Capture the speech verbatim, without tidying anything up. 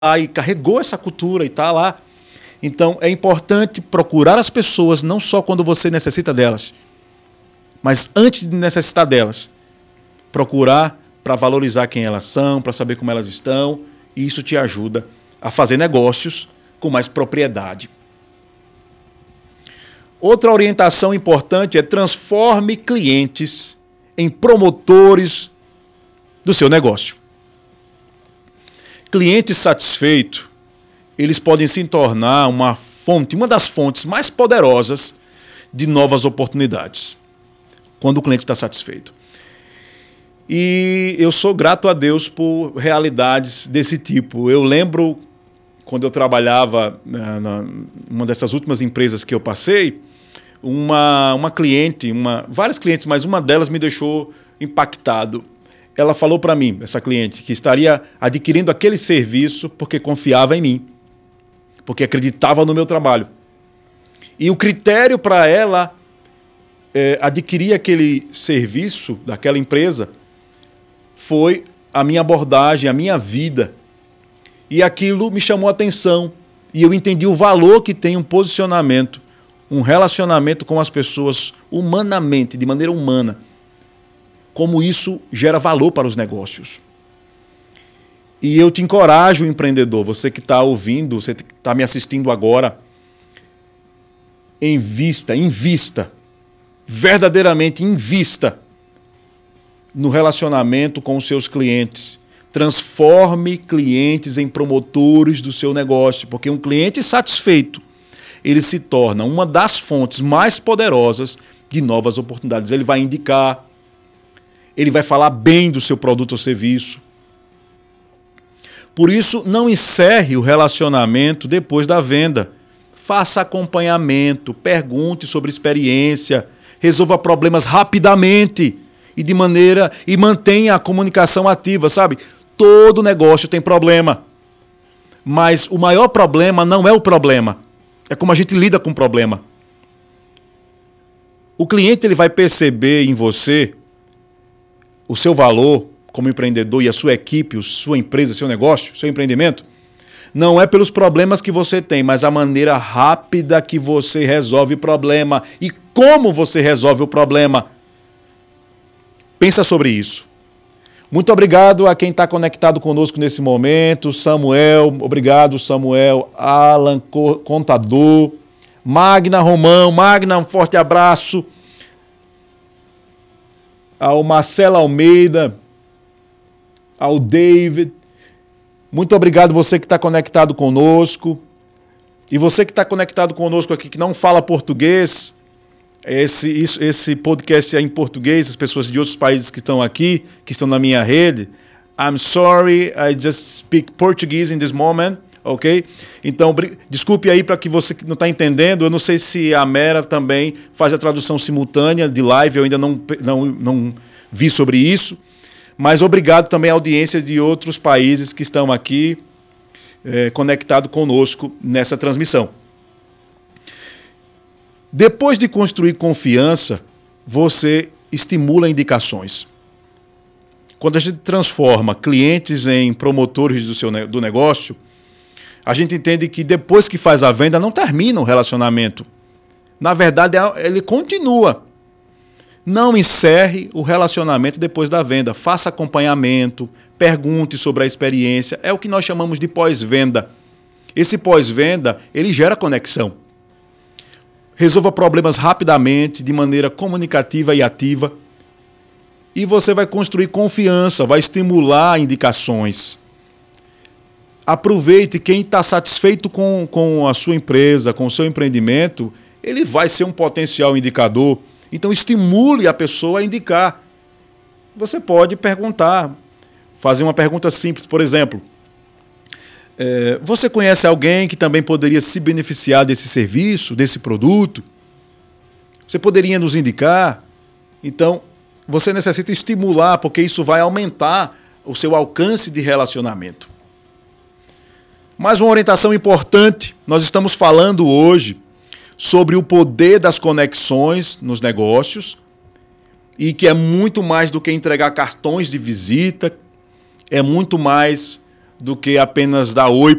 e carregou essa cultura e está lá. Então, é importante procurar as pessoas não só quando você necessita delas, mas antes de necessitar delas. Procurar para valorizar quem elas são, para saber como elas estão, e isso te ajuda a fazer negócios com mais propriedade. Outra orientação importante é transforme clientes em promotores do seu negócio. Cliente satisfeito, eles podem se tornar uma fonte, uma das fontes mais poderosas de novas oportunidades, quando o cliente está satisfeito. E eu sou grato a Deus por realidades desse tipo. Eu lembro, quando eu trabalhava na uma dessas últimas empresas que eu passei, uma, uma cliente, uma, várias clientes, mas uma delas me deixou impactado. Ela falou para mim, essa cliente, que estaria adquirindo aquele serviço porque confiava em mim, porque acreditava no meu trabalho. E o critério para ela é, adquirir aquele serviço daquela empresa foi a minha abordagem, a minha vida. E aquilo me chamou a atenção. E eu entendi o valor que tem um posicionamento, um relacionamento com as pessoas humanamente, de maneira humana. Como isso gera valor para os negócios. E eu te encorajo, empreendedor, você que está ouvindo, você que está me assistindo agora, invista, invista, verdadeiramente invista no relacionamento com os seus clientes. Transforme clientes em promotores do seu negócio, porque um cliente satisfeito, ele se torna uma das fontes mais poderosas de novas oportunidades. Ele vai indicar, ele vai falar bem do seu produto ou serviço. Por isso, não encerre o relacionamento depois da venda. Faça acompanhamento, pergunte sobre experiência, resolva problemas rapidamente e de maneira e mantenha a comunicação ativa, sabe? Todo negócio tem problema. Mas o maior problema não é o problema. É como a gente lida com o problema. O cliente ele vai perceber em você o seu valor como empreendedor e a sua equipe, a sua empresa, seu negócio, seu empreendimento, não é pelos problemas que você tem, mas a maneira rápida que você resolve o problema e como você resolve o problema. Pensa sobre isso. Muito obrigado a quem está conectado conosco nesse momento. Samuel, obrigado Samuel, Alan, contador, Magna Romão, Magna, um forte abraço. Ao Marcelo Almeida, ao David, muito obrigado você que está conectado conosco. E você que está conectado conosco aqui, que não fala português, esse, isso, esse podcast é em português, as pessoas de outros países que estão aqui, que estão na minha rede. I'm sorry, I just speak Portuguese in this moment, ok? Então, desculpe aí para que você que não está entendendo, eu não sei se a Mera também faz a tradução simultânea de live, eu ainda não, não, não vi sobre isso, mas obrigado também à audiência de outros países que estão aqui é, conectado conosco nessa transmissão. Depois de construir confiança, você estimula indicações. Quando a gente transforma clientes em promotores do, seu, do negócio, a gente entende que depois que faz a venda, não termina o relacionamento. Na verdade, ele continua. Não encerre o relacionamento depois da venda. Faça acompanhamento, pergunte sobre a experiência. É o que nós chamamos de pós-venda. Esse pós-venda, ele gera conexão. Resolva problemas rapidamente, de maneira comunicativa e ativa. E você vai construir confiança, vai estimular indicações. Aproveite quem está satisfeito com, com a sua empresa, com o seu empreendimento, ele vai ser um potencial indicador. Então estimule a pessoa a indicar. Você pode perguntar, fazer uma pergunta simples, por exemplo, é, você conhece alguém que também poderia se beneficiar desse serviço, desse produto? Você poderia nos indicar? Então, você necessita estimular, porque isso vai aumentar o seu alcance de relacionamento. Mais uma orientação importante, nós estamos falando hoje sobre o poder das conexões nos negócios e que é muito mais do que entregar cartões de visita, é muito mais do que apenas dar oi